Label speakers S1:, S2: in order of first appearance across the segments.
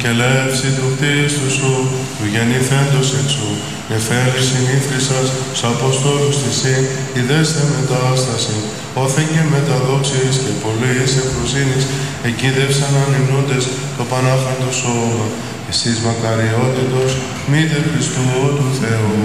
S1: και λεύση του κτίστου σου, του γεννηθέντος εξού, νεφέλη συνήθρησας, σ' Αποστόλους θυσίν, ιδέστε μετάσταση, όθεν και μεταδόξης και πολλής ευφροσύνης, εκείδευσαν ανυμνούντες το Πανάφαντο σώμα, εσείς μακαριότητος, μήτε Χριστού του Θεού.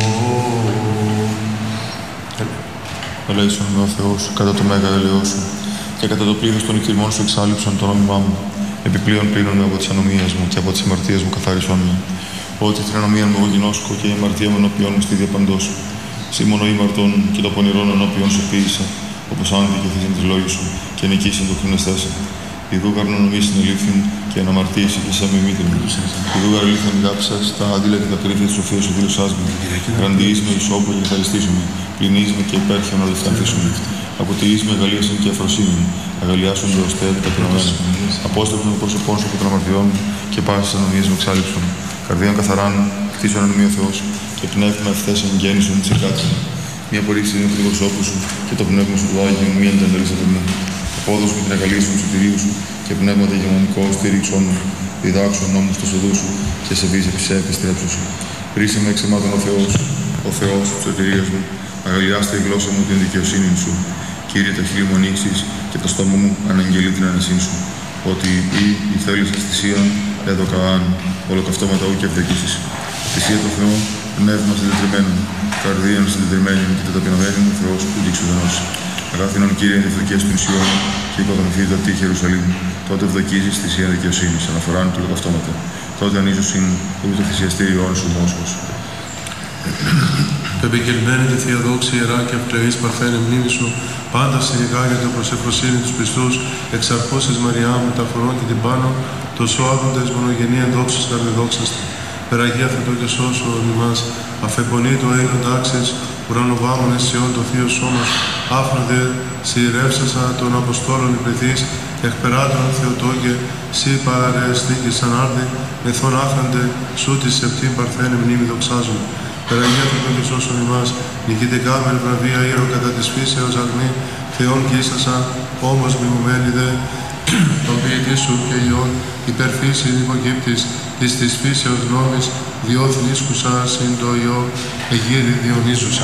S2: Ελέησον με ο Θεός κατά το μέγα έλεος σου και κατά το πλήθος των εκτιμών σου εξάλληψαν το νόμιμά μου. Επιπλέον πλήνωνε από τις ανομίες μου και από τις αμαρτίες μου καθάρισόν με. Ότι την ανομία μου εγώ γινώσκω και η αμαρτία μου ενώπιον μου στη διαπαντός. Σήμωνο ήμαρτον και το πονηρόν ενώπιον σου ποίησα, όπως άνδη και θύσιν της λόγης σου και νικήσιν το κρινεστέσαι. Ιδού καρνονομήσιν ελήφθην και αναμαρτήσει και σε με μήτρη μου. Ιδού καρλήθην γάψας τα άδειλα και τα κρύφια της σοφίας σου δήλωσάς μου. Γραντιείς με ισόπου και ευχαριστήσουμε. Πληνείς με και υπέρχιον αδευθανθήσουμε. Αποτιείς με αγαλίασαν και αφροσύνη. Αγαλιάσουν το οστέ ταπεινωμένα. Απόστρεψαν το πρόσωπό σου από των αμαρτιών μου και πάσες ανομίες με εξάλληψον. Καρδίαν καθαράν, κτίσον εν ο Θεός και πνεύμα ευθέσεν γέννησον της εκάτην. Μια πορύξη είναι του προσώπου σου και το πνεύμα σου του Άγιου μη εντελείς από μου. Απόδοσου με την αγαλίαση του σωτηρίου σου και πνεύματα ηγεμονικό στήριξον μου. Διδάξω νόμους στο σοδού σου και σε βίζε ψεύτη στρέψου σου. Ρίσε με εξαιμάτων ο Θεός της σωτηρίας μου. Αγαλιάστε η γλώσσα μου την δικαιοσύνη σου. Κύριε, τα χείλη μου ανοίξεις και το στόμα μου αναγγελεί την ανεσήν σου. Ότι η θέληση της θυσία έδωκαάν, ολοκαυτώματα ου και ευδοκίσεις. Θυσία του Θεού, πνεύμα συντετριμένων, καρδίαν συντετριμένων και τα ταπεινωμένων του Θεός που δείξουδενός. Αγάθινον Κύριε εν ευδοκίες του νησιών και οικοδομηθείτε τη Ιερουσαλήμ. Τότε ευδοκίζεις θυσία δικαιοσύνης, αναφοράν του ολοκαυτώματα. Τότε ανίζωσιν ούτω θυσιαστήριον σου μόσχος.
S1: Επικελμένη τη Θεία Δόξη, Ιερά και Αυπλεής Παρθένε μνήμη σου, πάντα συνηγάγεται προς εφροσύνη τους πιστούς, εξαρχώσεις Μαριά μεταφορών και την πάνω, το σώαδοντες μονογενή ενδόξους καρδεδόξαστη. Περαγία Θεό και σώσου ημάς, αφεπονεί το έλλον τάξης, ουρανοβάμονες σιών το Θείο Σώμα, άφροντε σιηρεύσασα των Αποστόλων υπηρετής, εκπεράτων Θεοτόκε, σύ παρες θήκης σαν άρδη, μεθόν άφραντε, σου της επτήν Παρθένε μνήμη δοξάζουν. Περαγία Θεό και σώσον ημάς, νικητικά με βραβεία ήρωα κατά της φύσεως αγνή, Θεόν κύσασα, όμως μιμουμένη δε, τον ποιητή σου και Υιόν, υπερφύση υποκύπτης, εις της φύσεως νόμης, διόθην ίσκουσα συν το Υιό, εγύρι διονύζουσα.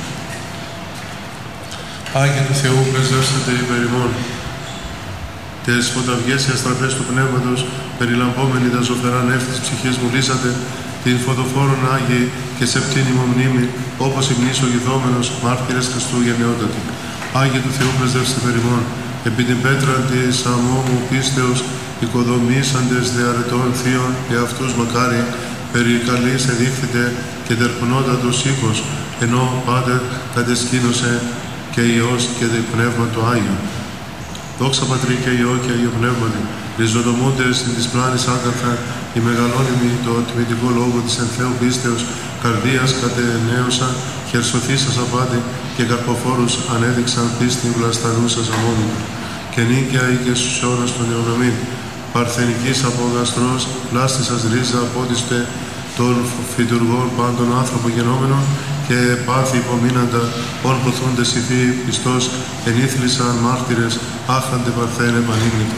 S1: Άγιε του Θεού, πρεσβεύσατε υπέρ ημών. Τες φωταυγές οι αστραπές του Πνεύματος, περιλαμβόμενοι τα ζωφερά νεύτη της ψυχής μου λύσατε, την φωτοφόρον Άγιη και σε πτήνιμο μνήμη, όπως υμνής ο γηθόμενος, μάρτυρες Χριστού γενναιότατη. Άγιε του Θεού, πρεσβεύσατε υπέρ ημών. Επί την πέτρα της αμόμου πίστεως, οικοδομήσαντες διαρετών θείων και αυτούς μακάρι, περί καλής εδείχθητε και τερπνότατος ήχος, ενώ Πάτερ κατεσκήνωσε και Υιός και το Πνεύμα το Άγιο. Δόξα Πατρί και Υιό και Αγίο Πνεύματι, ριζοδομούντες στην της πλάνης άκαρθα, η μεγαλώνυμη το τιμητικό λόγο της εν Θεού πίστεως, καρδίας κατενέωσαν, χερσοθήσας απάτη και καρποφόρους ανέδειξαν πίστην βλαστανούσας αμόμητα. Και νίκαια ή και στους αιώνας των αιωναμήν, παρθενικής από γαστρός, πλάστησας ρίζα απότιστε των φυτουργών πάντων άνθρωπο γενόμενων και πάθη υπομείναντα, όν ποθούντες οι θείοι πιστός, ενήθλησαν μάρτυρες, άφαντε παρθένε πανήγνητα.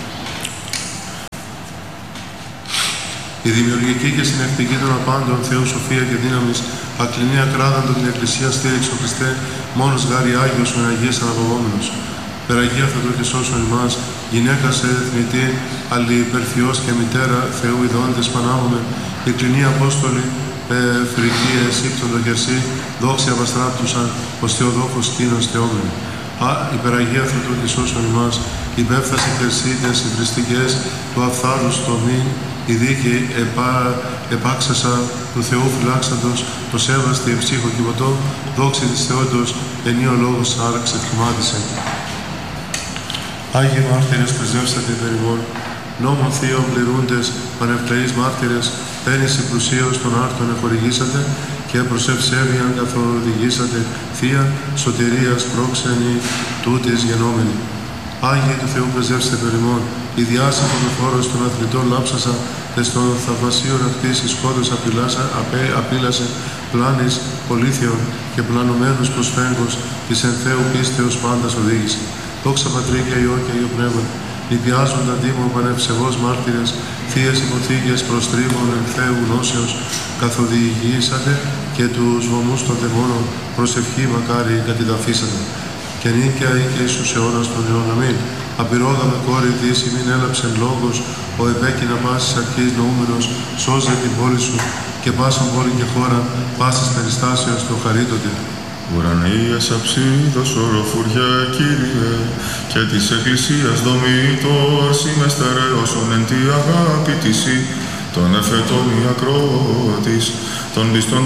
S1: Η δημιουργική και συνεχτική των απάντων Θεού σοφία και δύναμης, ακλινή ακράδαντο την Εκκλησία στήριξε ο Χριστέ, μόνος γάρι Άγιος με Αγίες αναπαυόμενος. Περαγία Θεό και σώσον ημάς, γυναίκα σε εθνητή, αλληλυπερθιός και μητέρα Θεού ειδώντες πανάμομαι, η κλινή Απόστολη, φρική εσύπτον το χερσί, δόξη απαστράπτουσαν, ως Θεοδόχος κείνος θεόμενη. Υπεραγία Θεό και σώσον ημάς, υπέφθαση χερσίτες, οι θρηστικές, του αφθάρους το μην, η δίκη επάξασα του Θεού φυλάξαντος, το σέβαστη εψύχο κυβωτό, δόξη της Θεόντος, ενίο λόγος άραξε θυμάτισε. Άγιοι μάρτυρες, πρεσβεύσατε υπέρ ημών, νόμων θείων πληρούντες, πανευταείς μάρτυρες, πένηση πλουσίως των άρτων εχορηγήσατε και προς ευσέβειαν καθοδηγήσατε, θεία σωτηρίας πρόξενη τούτης γενόμενη. Άγιοι του Θεού, πρεσβεύσατε υπέρ ημών, η διάσημο με φόρος των αθλητών λάψασα, τες των θαυμασίων ακτής σκότος απείλασε, πλάνης πολύθιων και πλανωμένους προσφέγγος, της εν Θεού πίστεως πάντας οδήγησε. Δόξα Πατρί και Υιό και Αγίο Πνεύμα, νηπιάζοντα τίμων πανευσεβώς μάρτυρες, θείες υποθήκες προστρίβων εν Θεού γνώσεως, καθοδηγήσατε και τους βωμούς των δαιμόνων προσευχή μακάρι κατηδαφίσατε. Και νίκαια ή και Ιησούς αιώνας των αιών αμήν. Απειρόδαμε κόρη της ημίν έλαψεν λόγος, ο επέκεινα πάσης αρχής νοούμενος, σώζε την πόλη σου και πάσαν πόλη και χώρα, πάσης περιστάσεως το χαρίτοτε.
S2: Ουρανίας αψίδος οροφουριά, Κύριε, και της Εκκλησίας δομήτωρ, συμμεστερέωσον εν τη αγάπη της, τον εφετόμη ακρότης, των πιστών